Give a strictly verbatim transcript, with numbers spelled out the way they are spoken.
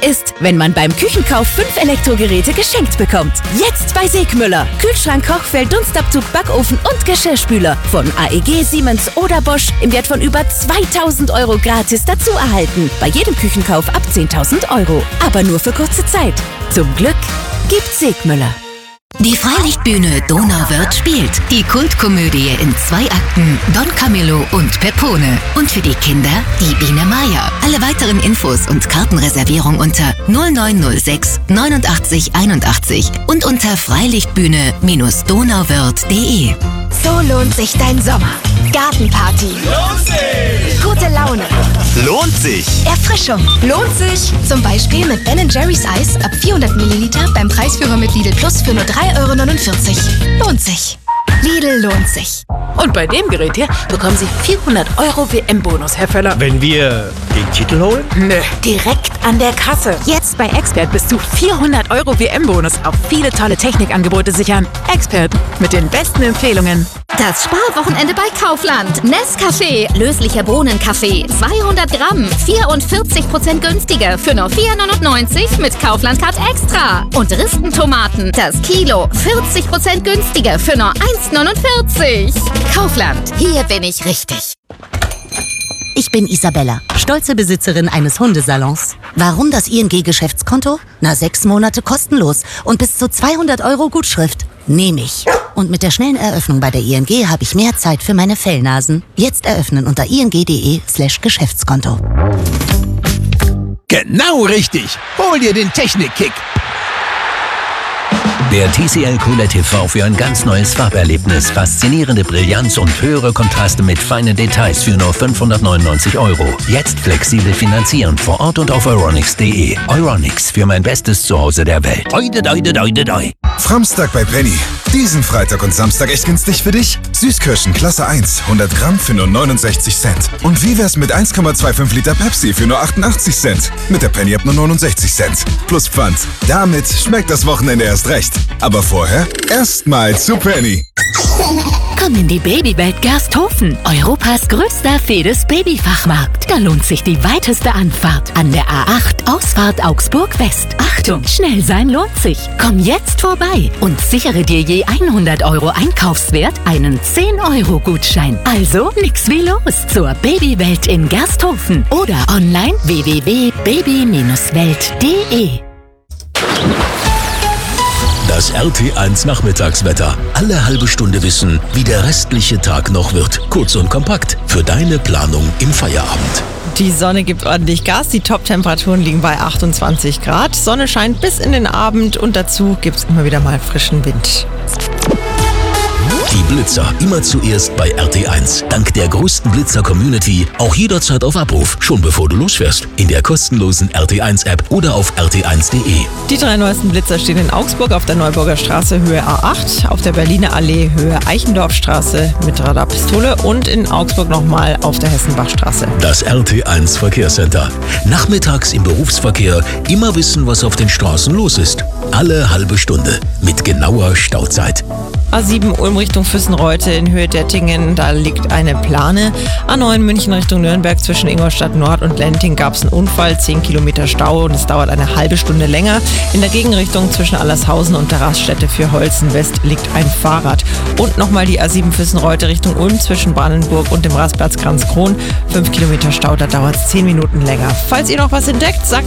ist, wenn man beim Küchenkauf fünf Elektrogeräte geschenkt bekommt. Jetzt bei Segmüller. Kühlschrank, Kochfeld, Dunstabzug, Backofen und Geschirrspüler. Von A E G, Siemens oder Bosch im Wert von über zweitausend Euro gratis dazu erhalten. Bei jedem Küchenkauf ab zehntausend Euro. Aber nur für kurze Zeit. Zum Glück gibt's Segmüller. Die Freilichtbühne Donauwörth spielt die Kultkomödie in zwei Akten Don Camillo und Pepone. Und für die Kinder die Biene Maya. Alle weiteren Infos und Kartenreservierung unter null neun null sechs neunundachtzig einundachtzig und unter freilichtbühne Donauwörth punkt de. So lohnt sich dein Sommer. Gartenparty. Lohnt sich! Gute Laune. Lohnt sich! Erfrischung. Lohnt sich. Zum Beispiel mit Ben and Jerry's Eis ab vierhundert Milliliter beim Preisführer mit Lidl Plus für nur drei Euro neunundvierzig. Lohnt sich. Lidl lohnt sich. Und bei dem Gerät hier bekommen Sie vierhundert Euro W M-Bonus, Herr Völler. Wenn wir den Titel holen? Nö, direkt an der Kasse. Jetzt bei Expert bis zu vierhundert Euro W M-Bonus auf viele tolle Technikangebote sichern. Expert mit den besten Empfehlungen. Das Sparwochenende bei Kaufland. Nescafé, löslicher Bohnenkaffee, zweihundert Gramm, vierundvierzig Prozent günstiger für nur vier neunundneunzig mit Kaufland-Card Extra. Und Ristentomaten, das Kilo, vierzig Prozent günstiger für nur eins neunundvierzig. Kaufland, hier bin ich richtig. Ich bin Isabella, stolze Besitzerin eines Hundesalons. Warum das I N G-Geschäftskonto? Na, sechs Monate kostenlos und bis zu zweihundert Euro Gutschrift. Nehme ich. Und mit der schnellen Eröffnung bei der I N G habe ich mehr Zeit für meine Fellnasen. Jetzt eröffnen unter ing.de slash Geschäftskonto. Genau richtig. Hol dir den Technikkick. Der T C L Q L E D T V für ein ganz neues Farberlebnis. Faszinierende Brillanz und höhere Kontraste mit feinen Details für nur fünfhundertneunundneunzig Euro. Jetzt flexibel finanzieren vor Ort und auf euronics punkt de. Euronics, für mein bestes Zuhause der Welt. Oide, oide, oide, oide. Framstag bei Penny. Diesen Freitag und Samstag echt günstig für dich? Süßkirschen Klasse eins, hundert Gramm für nur neunundsechzig Cent. Und wie wär's mit eins Komma fünfundzwanzig Liter Pepsi für nur achtundachtzig Cent? Mit der Penny ab nur neunundsechzig Cent. Plus Pfand. Damit schmeckt das Wochenende erst recht. Aber vorher erstmal zu Penny. Komm in die Babywelt Gersthofen, Europas größter Fedes Babyfachmarkt. Da lohnt sich die weiteste Anfahrt an der A acht, Ausfahrt Augsburg West. Achtung, schnell sein lohnt sich. Komm jetzt vorbei und sichere dir je hundert Euro Einkaufswert einen zehn Euro Gutschein. Also nix wie los zur Babywelt in Gersthofen oder online w w w punkt baby welt punkt de. Das R T eins Nachmittagswetter. Alle halbe Stunde wissen, wie der restliche Tag noch wird. Kurz und kompakt für deine Planung im Feierabend. Die Sonne gibt ordentlich Gas. Die Top-Temperaturen liegen bei achtundzwanzig Grad. Sonne scheint bis in den Abend und dazu gibt es immer wieder mal frischen Wind. Die Blitzer immer zuerst bei R T eins. Dank der größten Blitzer-Community auch jederzeit auf Abruf, schon bevor du losfährst. In der kostenlosen R T eins App oder auf r t eins punkt de. Die drei neuesten Blitzer stehen in Augsburg auf der Neuburger Straße Höhe A acht, auf der Berliner Allee Höhe Eichendorffstraße mit Radarpistole und in Augsburg nochmal auf der Hessenbachstraße. Das R T eins Verkehrscenter. Nachmittags im Berufsverkehr immer wissen, was auf den Straßen los ist. Alle halbe Stunde mit genauer Stauzeit. A sieben Ulm Richtung Füssenreute in Höhe Dettingen, da liegt eine Plane. A neun München Richtung Nürnberg zwischen Ingolstadt Nord und Lenting gab es einen Unfall, zehn Kilometer Stau und es dauert eine halbe Stunde länger. In der Gegenrichtung zwischen Allershausen und der Raststätte für Holzen West liegt ein Fahrrad. Und nochmal die A sieben Füssenreute Richtung Ulm zwischen Brandenburg und dem Rastplatz Kranzkron. fünf Kilometer Stau, da dauert es zehn Minuten länger. Falls ihr noch was entdeckt, sagt